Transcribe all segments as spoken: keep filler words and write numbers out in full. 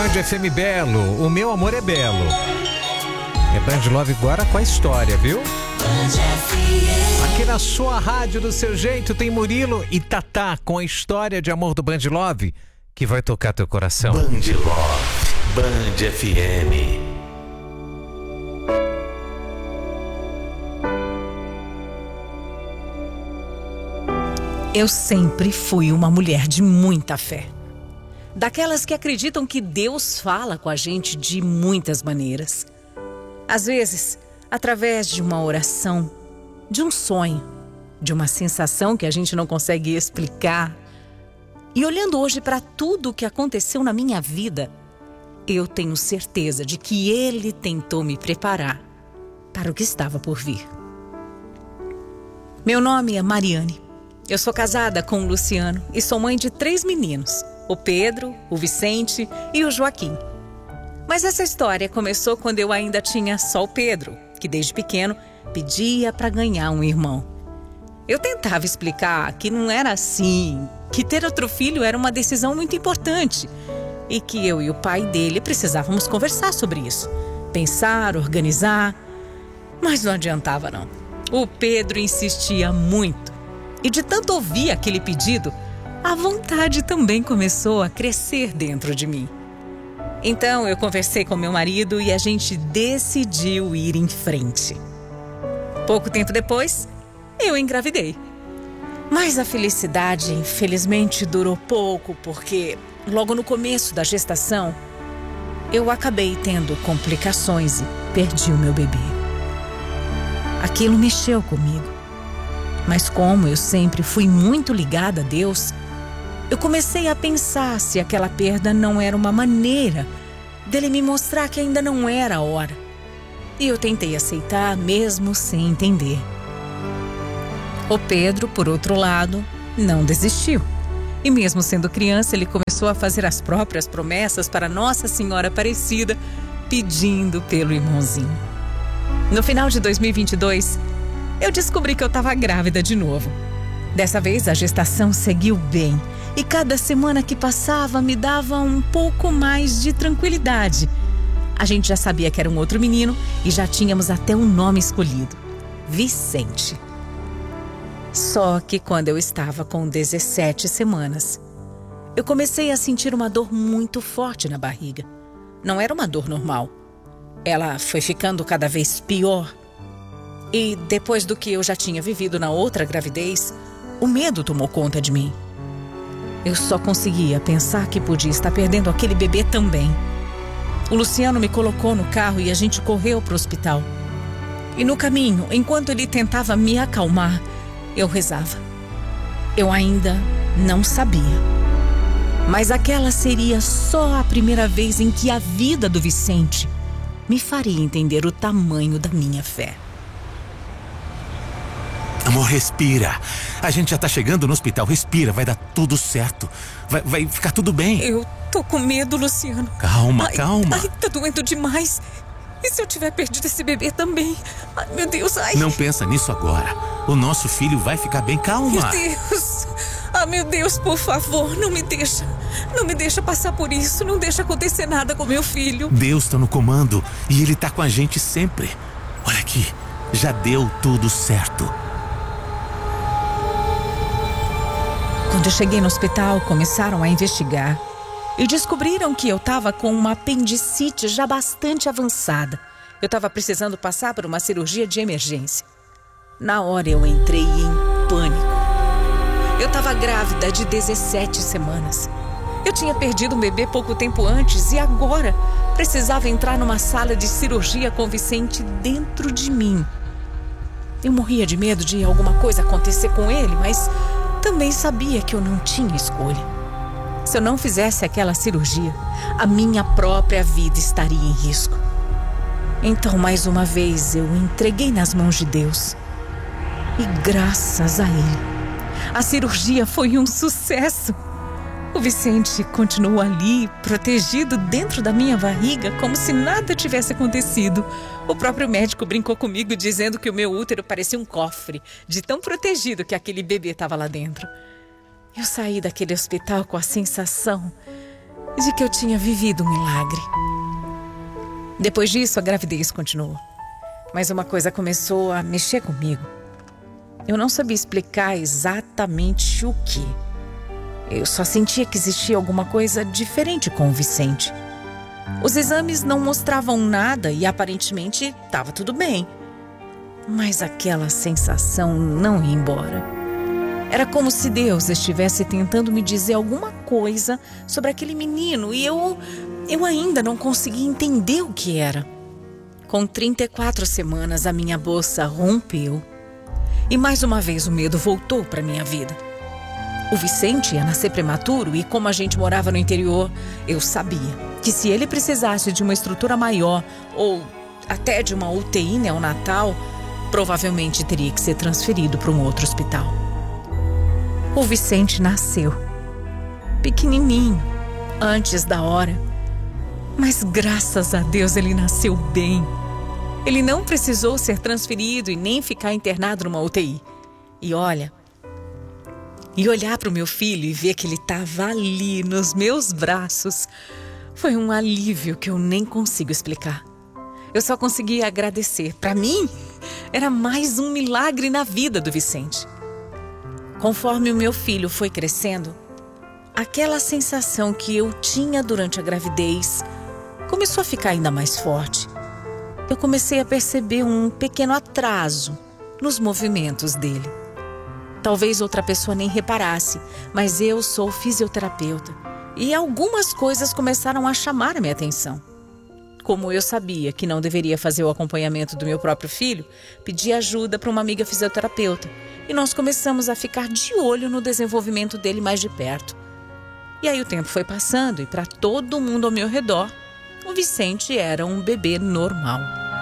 Band F M Belo, o meu amor é belo. É Band Love agora com a história, viu? Aqui na sua rádio, do seu jeito, tem Murilo e Tatá com a história de amor do Band Love que vai tocar teu coração. Band Love, Band F M. Eu sempre fui uma mulher de muita fé. Daquelas que acreditam que Deus fala com a gente de muitas maneiras. Às vezes, através de uma oração, de um sonho, de uma sensação que a gente não consegue explicar. E olhando hoje para tudo o que aconteceu na minha vida, eu tenho certeza de que Ele tentou me preparar para o que estava por vir. Meu nome é Mariane. Eu sou casada com o Luciano e sou mãe de três meninos, o Pedro, o Vicente e o Joaquim. Mas essa história começou quando eu ainda tinha só o Pedro, que desde pequeno pedia para ganhar um irmão. Eu tentava explicar que não era assim, que ter outro filho era uma decisão muito importante e que eu e o pai dele precisávamos conversar sobre isso, pensar, organizar. Mas não adiantava não. O Pedro insistia muito. E de tanto ouvir aquele pedido, a vontade também começou a crescer dentro de mim. Então eu conversei com meu marido e a gente decidiu ir em frente. Pouco tempo depois, eu engravidei. Mas a felicidade, infelizmente, durou pouco, porque logo no começo da gestação, eu acabei tendo complicações e perdi o meu bebê. Aquilo mexeu comigo. Mas como eu sempre fui muito ligada a Deus, eu comecei a pensar se aquela perda não era uma maneira dele me mostrar que ainda não era a hora. E eu tentei aceitar mesmo sem entender. O Pedro, por outro lado, não desistiu. E mesmo sendo criança, ele começou a fazer as próprias promessas para Nossa Senhora Aparecida, pedindo pelo irmãozinho. No final de dois mil e vinte e dois, eu descobri que eu estava grávida de novo. Dessa vez a gestação seguiu bem e cada semana que passava me dava um pouco mais de tranquilidade. A gente já sabia que era um outro menino e já tínhamos até um nome escolhido: Vicente. Só que quando eu estava com dezessete semanas, eu comecei a sentir uma dor muito forte na barriga. Não era uma dor normal. Ela foi ficando cada vez pior. E depois do que eu já tinha vivido na outra gravidez, o medo tomou conta de mim. Eu só conseguia pensar que podia estar perdendo aquele bebê também. O Luciano me colocou no carro e a gente correu para o hospital. E no caminho, enquanto ele tentava me acalmar, eu rezava. Eu ainda não sabia. Mas aquela seria só a primeira vez em que a vida do Vicente me faria entender o tamanho da minha fé. Amor, respira. A gente já tá chegando no hospital. Respira, vai dar tudo certo. Vai, vai ficar tudo bem. Eu tô com medo, Luciano. Calma, ai, calma. Ai, tá doendo demais. E se eu tiver perdido esse bebê também? Ai, meu Deus, ai. Não pensa nisso agora. O nosso filho vai ficar bem. Calma. Meu Deus. Ah, meu Deus, por favor, não me deixa. Não me deixa passar por isso. Não deixa acontecer nada com meu filho. Deus tá no comando e Ele tá com a gente sempre. Olha aqui, já deu tudo certo. Quando eu cheguei no hospital, começaram a investigar e descobriram que eu estava com uma apendicite já bastante avançada. Eu estava precisando passar por uma cirurgia de emergência. Na hora eu entrei em pânico. Eu estava grávida de dezessete semanas. Eu tinha perdido um bebê pouco tempo antes e agora precisava entrar numa sala de cirurgia com Vicente dentro de mim. Eu morria de medo de alguma coisa acontecer com ele, mas também sabia que eu não tinha escolha. Se eu não fizesse aquela cirurgia, a minha própria vida estaria em risco. Então, mais uma vez, eu entreguei nas mãos de Deus. E graças a Ele, a cirurgia foi um sucesso. O Vicente continuou ali, protegido dentro da minha barriga, como se nada tivesse acontecido. O próprio médico brincou comigo, dizendo que o meu útero parecia um cofre, de tão protegido que aquele bebê estava lá dentro. Eu saí daquele hospital com a sensação de que eu tinha vivido um milagre. Depois disso, a gravidez continuou. Mas uma coisa começou a mexer comigo. Eu não sabia explicar exatamente o que. Eu só sentia que existia alguma coisa diferente com o Vicente. Os exames não mostravam nada e aparentemente estava tudo bem. Mas aquela sensação não ia embora. Era como se Deus estivesse tentando me dizer alguma coisa sobre aquele menino e eu, eu ainda não conseguia entender o que era. Com trinta e quatro semanas, a minha bolsa rompeu. E mais uma vez o medo voltou para minha vida. O Vicente ia nascer prematuro e, como a gente morava no interior, eu sabia que se ele precisasse de uma estrutura maior ou até de uma U T I neonatal, provavelmente teria que ser transferido para um outro hospital. O Vicente nasceu, pequenininho, antes da hora. Mas graças a Deus ele nasceu bem. Ele não precisou ser transferido e nem ficar internado numa U T I. E olha, e olhar para o meu filho e ver que ele estava ali nos meus braços foi um alívio que eu nem consigo explicar. Eu só conseguia agradecer. Para mim, era mais um milagre na vida do Vicente. Conforme o meu filho foi crescendo, aquela sensação que eu tinha durante a gravidez começou a ficar ainda mais forte. Eu comecei a perceber um pequeno atraso nos movimentos dele. Talvez outra pessoa nem reparasse, mas eu sou fisioterapeuta e algumas coisas começaram a chamar a minha atenção. Como eu sabia que não deveria fazer o acompanhamento do meu próprio filho, pedi ajuda para uma amiga fisioterapeuta e nós começamos a ficar de olho no desenvolvimento dele mais de perto. E aí o tempo foi passando e para todo mundo ao meu redor, o Vicente era um bebê normal.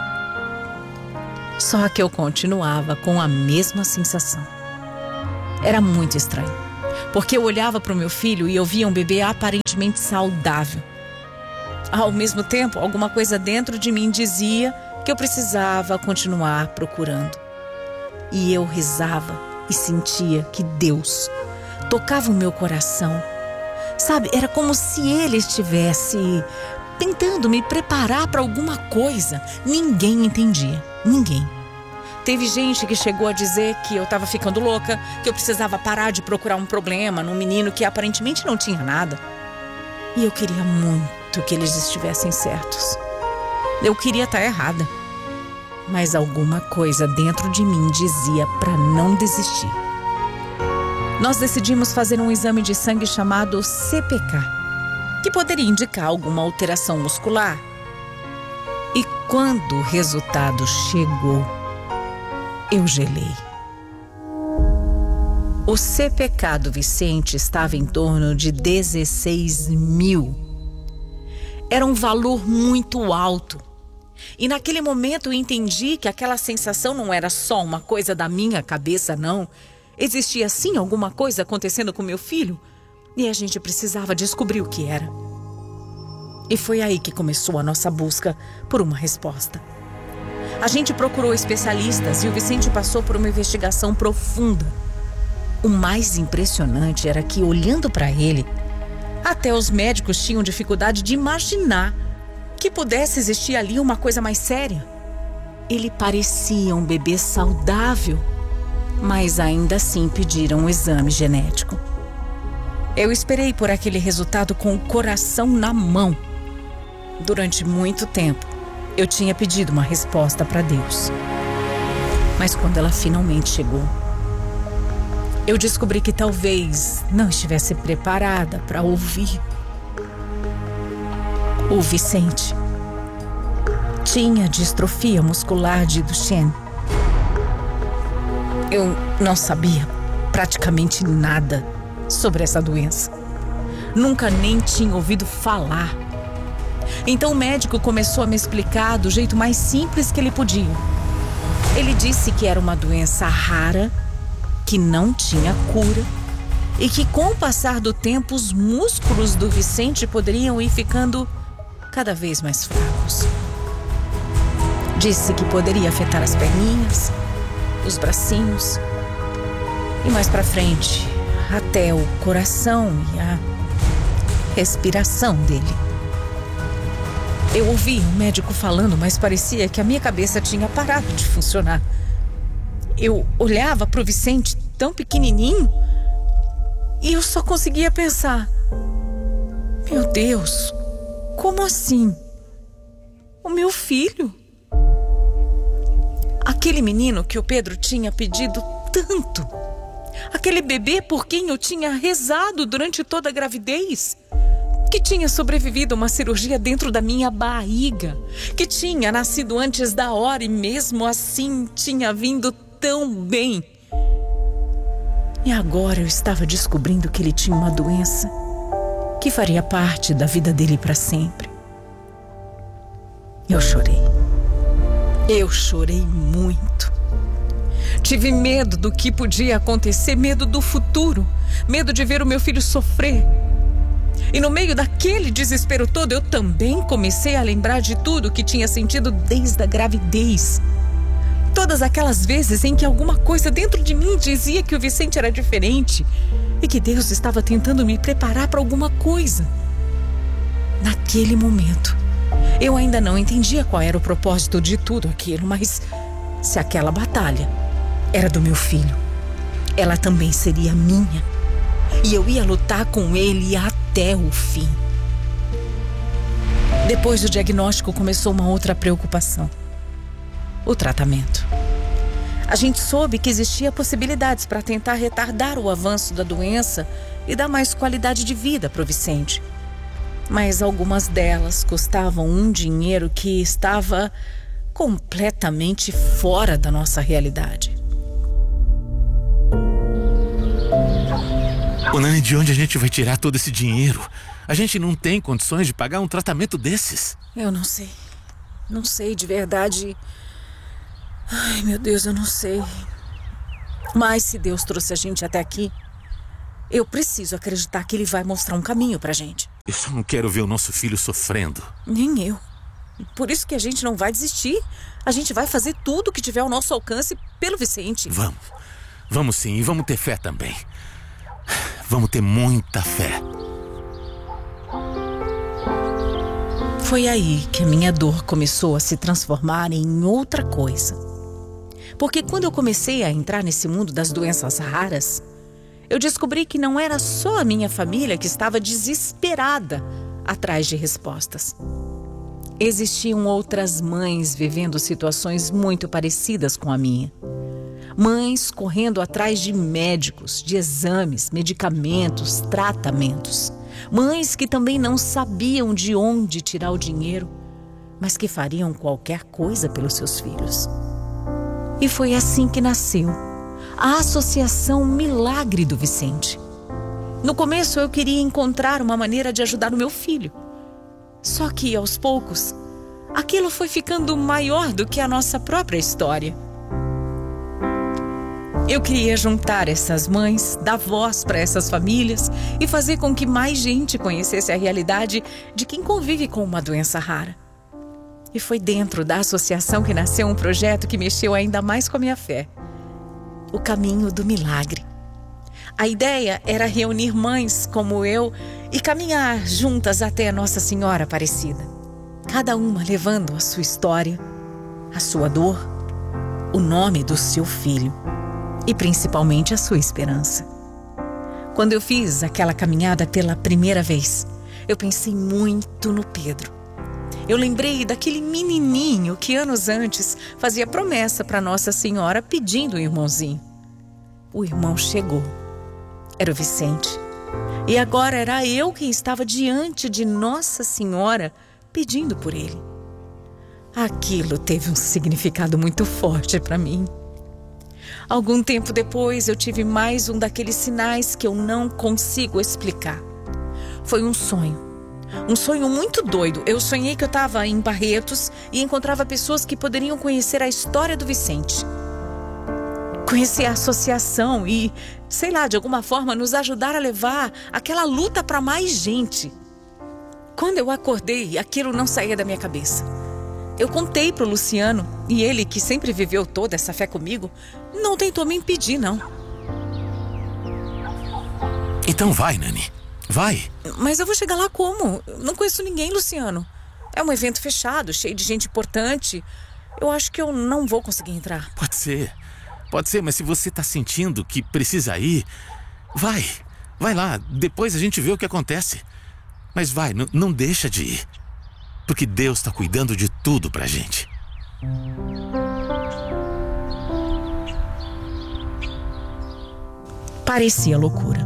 Só que eu continuava com a mesma sensação. Era muito estranho, porque eu olhava para o meu filho e eu via um bebê aparentemente saudável. Ao mesmo tempo, alguma coisa dentro de mim dizia que eu precisava continuar procurando. E eu rezava e sentia que Deus tocava o meu coração. Sabe, era como se Ele estivesse tentando me preparar para alguma coisa. Ninguém entendia, ninguém. Teve gente que chegou a dizer que eu estava ficando louca, que eu precisava parar de procurar um problema num menino que aparentemente não tinha nada. E eu queria muito que eles estivessem certos. Eu queria estar errada. Mas alguma coisa dentro de mim dizia para não desistir. Nós decidimos fazer um exame de sangue chamado C P K, que poderia indicar alguma alteração muscular. E quando o resultado chegou, eu gelei. O C P K do Vicente estava em torno de dezesseis mil. Era um valor muito alto. E naquele momento eu entendi que aquela sensação não era só uma coisa da minha cabeça, não. Existia sim alguma coisa acontecendo com meu filho e a gente precisava descobrir o que era. E foi aí que começou a nossa busca por uma resposta. A gente procurou especialistas e o Vicente passou por uma investigação profunda. O mais impressionante era que, olhando para ele, até os médicos tinham dificuldade de imaginar que pudesse existir ali uma coisa mais séria. Ele parecia um bebê saudável, mas ainda assim pediram um exame genético. Eu esperei por aquele resultado com o coração na mão. Durante muito tempo, eu tinha pedido uma resposta para Deus. Mas quando ela finalmente chegou, eu descobri que talvez não estivesse preparada para ouvir. O Vicente tinha distrofia muscular de Duchenne. Eu não sabia praticamente nada sobre essa doença. Nunca nem tinha ouvido falar. Então o médico começou a me explicar do jeito mais simples que ele podia. Ele disse que era uma doença rara, que não tinha cura e que com o passar do tempo os músculos do Vicente poderiam ir ficando cada vez mais fracos. Disse que poderia afetar as perninhas, os bracinhos e mais pra frente até o coração e a, respiração dele. Eu ouvi o médico falando, mas parecia que a minha cabeça tinha parado de funcionar. Eu olhava para o Vicente, tão pequenininho, e eu só conseguia pensar: meu Deus, como assim? O meu filho? Aquele menino que o Pedro tinha pedido tanto. Aquele bebê por quem eu tinha rezado durante toda a gravidez. Que tinha sobrevivido a uma cirurgia dentro da minha barriga. Que tinha nascido antes da hora e mesmo assim tinha vindo tão bem. E agora eu estava descobrindo que ele tinha uma doença que faria parte da vida dele para sempre. Eu chorei. Eu chorei muito. Tive medo do que podia acontecer, medo do futuro, medo de ver o meu filho sofrer. E no meio daquele desespero todo, eu também comecei a lembrar de tudo que tinha sentido desde a gravidez. Todas aquelas vezes em que alguma coisa dentro de mim dizia que o Vicente era diferente e que Deus estava tentando me preparar para alguma coisa. Naquele momento, eu ainda não entendia qual era o propósito de tudo aquilo, mas se aquela batalha era do meu filho, ela também seria minha. E eu ia lutar com ele até o fim. Depois do diagnóstico, começou uma outra preocupação: o tratamento. A gente soube que existia possibilidades para tentar retardar o avanço da doença e dar mais qualidade de vida para o Vicente. Mas algumas delas custavam um dinheiro que estava completamente fora da nossa realidade. Ô, Nani, de onde a gente vai tirar todo esse dinheiro? A gente não tem condições de pagar um tratamento desses. Eu não sei. Não sei, de verdade. Ai, meu Deus, eu não sei. Mas se Deus trouxe a gente até aqui, eu preciso acreditar que Ele vai mostrar um caminho pra gente. Eu só não quero ver o nosso filho sofrendo. Nem eu. Por isso que a gente não vai desistir. A gente vai fazer tudo o que tiver ao nosso alcance pelo Vicente. Vamos. Vamos sim, e vamos ter fé também. Vamos ter muita fé. Foi aí que a minha dor começou a se transformar em outra coisa. Porque quando eu comecei a entrar nesse mundo das doenças raras, eu descobri que não era só a minha família que estava desesperada atrás de respostas. Existiam outras mães vivendo situações muito parecidas com a minha. Mães correndo atrás de médicos, de exames, medicamentos, tratamentos. Mães que também não sabiam de onde tirar o dinheiro, mas que fariam qualquer coisa pelos seus filhos. E foi assim que nasceu a Associação Milagre do Vicente. No começo eu queria encontrar uma maneira de ajudar o meu filho. Só que, aos poucos, aquilo foi ficando maior do que a nossa própria história. Eu queria juntar essas mães, dar voz para essas famílias e fazer com que mais gente conhecesse a realidade de quem convive com uma doença rara. E foi dentro da associação que nasceu um projeto que mexeu ainda mais com a minha fé: o Caminho do Milagre. A ideia era reunir mães como eu e caminhar juntas até Nossa Senhora Aparecida. Cada uma levando a sua história, a sua dor, o nome do seu filho e principalmente a sua esperança. Quando eu fiz aquela caminhada pela primeira vez, eu pensei muito no Pedro. Eu lembrei daquele menininho que anos antes fazia promessa para Nossa Senhora pedindo um irmãozinho. O irmão chegou. Era o Vicente. E agora era eu quem estava diante de Nossa Senhora pedindo por ele. Aquilo teve um significado muito forte para mim. Algum tempo depois eu tive mais um daqueles sinais que eu não consigo explicar. Foi um sonho. Um sonho muito doido. Eu sonhei que eu estava em Barretos e encontrava pessoas que poderiam conhecer a história do Vicente. Conhecer a associação e, sei lá, de alguma forma nos ajudar a levar aquela luta para mais gente. Quando eu acordei, aquilo não saía da minha cabeça. Eu contei pro Luciano e ele, que sempre viveu toda essa fé comigo, não tentou me impedir, não. Então vai, Nani. Vai. Mas eu vou chegar lá como? Eu não conheço ninguém, Luciano. É um evento fechado, cheio de gente importante. Eu acho que eu não vou conseguir entrar. Pode ser. Pode ser, mas se você tá sentindo que precisa ir, vai. Vai lá, depois a gente vê o que acontece. Mas vai, n- não deixa de ir. Porque Deus tá cuidando de tudo pra gente. Parecia loucura.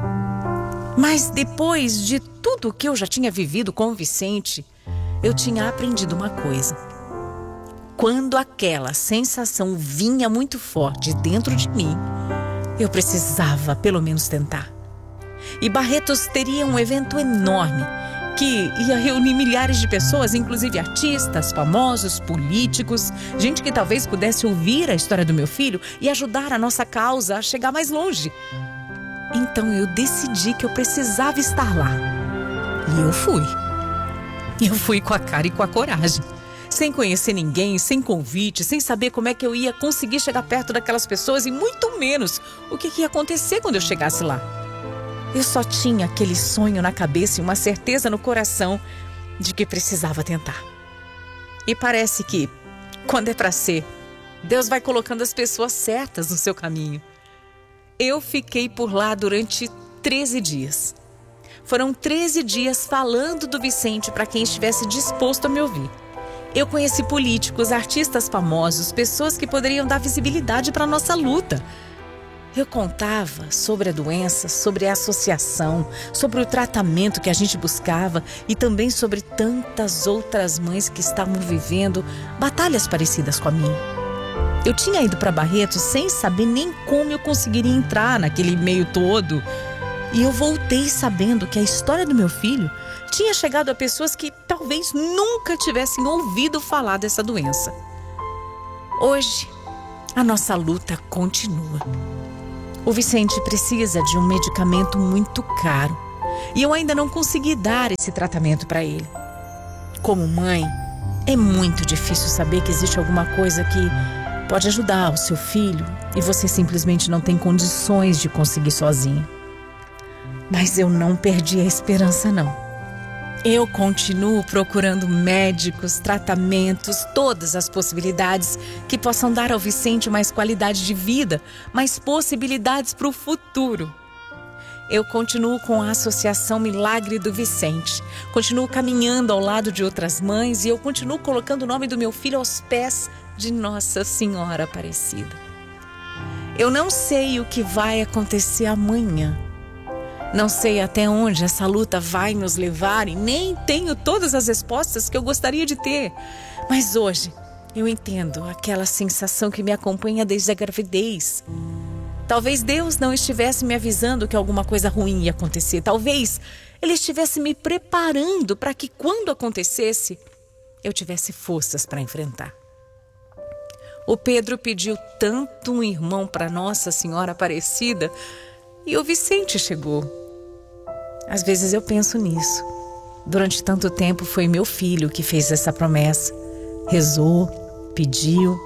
Mas depois de tudo que eu já tinha vivido com o Vicente, eu tinha aprendido uma coisa. Quando aquela sensação vinha muito forte dentro de mim, eu precisava pelo menos tentar. E Barretos teria um evento enorme que ia reunir milhares de pessoas, inclusive artistas, famosos, políticos, gente que talvez pudesse ouvir a história do meu filho e ajudar a nossa causa a chegar mais longe. Então eu decidi que eu precisava estar lá. E eu fui. Eu fui com a cara e com a coragem. Sem conhecer ninguém, sem convite, sem saber como é que eu ia conseguir chegar perto daquelas pessoas e muito menos o que ia acontecer quando eu chegasse lá. Eu só tinha aquele sonho na cabeça e uma certeza no coração de que precisava tentar. E parece que, quando é para ser, Deus vai colocando as pessoas certas no seu caminho. Eu fiquei por lá durante treze dias. Foram treze dias falando do Vicente para quem estivesse disposto a me ouvir. Eu conheci políticos, artistas famosos, pessoas que poderiam dar visibilidade para a nossa luta. Eu contava sobre a doença, sobre a associação, sobre o tratamento que a gente buscava e também sobre tantas outras mães que estavam vivendo batalhas parecidas com a minha. Eu tinha ido para Barretos sem saber nem como eu conseguiria entrar naquele meio todo. E eu voltei sabendo que a história do meu filho tinha chegado a pessoas que talvez nunca tivessem ouvido falar dessa doença. Hoje, a nossa luta continua. O Vicente precisa de um medicamento muito caro e eu ainda não consegui dar esse tratamento para ele. Como mãe, é muito difícil saber que existe alguma coisa que pode ajudar o seu filho e você simplesmente não tem condições de conseguir sozinha. Mas eu não perdi a esperança, não. Eu continuo procurando médicos, tratamentos, todas as possibilidades que possam dar ao Vicente mais qualidade de vida, mais possibilidades para o futuro. Eu continuo com a Associação Milagre do Vicente, continuo caminhando ao lado de outras mães e eu continuo colocando o nome do meu filho aos pés de Nossa Senhora Aparecida. Eu não sei o que vai acontecer amanhã. Não sei até onde essa luta vai nos levar e nem tenho todas as respostas que eu gostaria de ter. Mas hoje eu entendo aquela sensação que me acompanha desde a gravidez. Talvez Deus não estivesse me avisando que alguma coisa ruim ia acontecer. Talvez Ele estivesse me preparando para que quando acontecesse, eu tivesse forças para enfrentar. O Pedro pediu tanto um irmão para Nossa Senhora Aparecida e o Vicente chegou. Às vezes eu penso nisso. Durante tanto tempo foi meu filho que fez essa promessa. Rezou, pediu.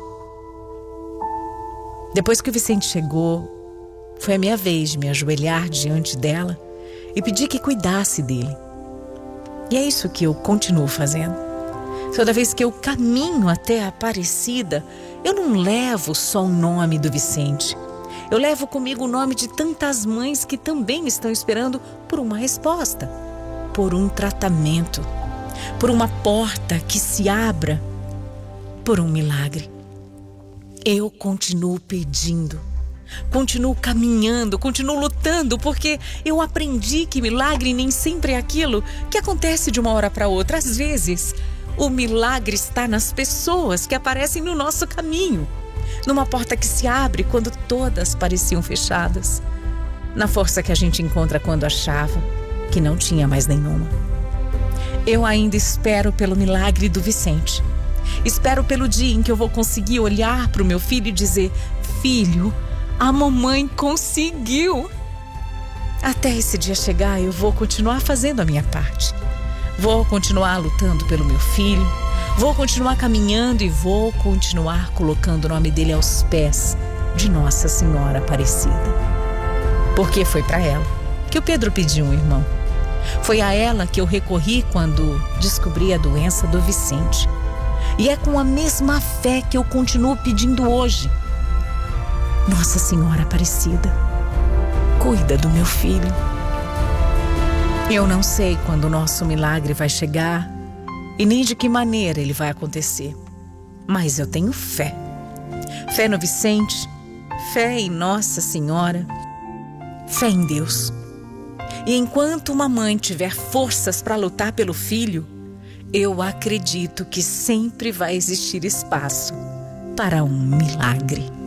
Depois que o Vicente chegou, foi a minha vez de me ajoelhar diante dela e pedir que cuidasse dele. E é isso que eu continuo fazendo. Toda vez que eu caminho até a Aparecida, eu não levo só o nome do Vicente. Eu levo comigo o nome de tantas mães que também estão esperando por uma resposta, por um tratamento, por uma porta que se abra, por um milagre. Eu continuo pedindo, continuo caminhando, continuo lutando, porque eu aprendi que milagre nem sempre é aquilo que acontece de uma hora para outra. Às vezes, o milagre está nas pessoas que aparecem no nosso caminho. Numa porta que se abre quando todas pareciam fechadas. Na força que a gente encontra quando achava que não tinha mais nenhuma. Eu ainda espero pelo milagre do Vicente. Espero pelo dia em que eu vou conseguir olhar para o meu filho e dizer: filho, a mamãe conseguiu. Até esse dia chegar, eu vou continuar fazendo a minha parte. Vou continuar lutando pelo meu filho. Vou continuar caminhando e vou continuar colocando o nome dele aos pés de Nossa Senhora Aparecida. Porque foi para ela que o Pedro pediu um irmão. Foi a ela que eu recorri quando descobri a doença do Vicente. E é com a mesma fé que eu continuo pedindo hoje. Nossa Senhora Aparecida, cuida do meu filho. Eu não sei quando o nosso milagre vai chegar e nem de que maneira ele vai acontecer. Mas eu tenho fé. Fé no Vicente, fé em Nossa Senhora, fé em Deus. E enquanto uma mãe tiver forças para lutar pelo filho, eu acredito que sempre vai existir espaço para um milagre.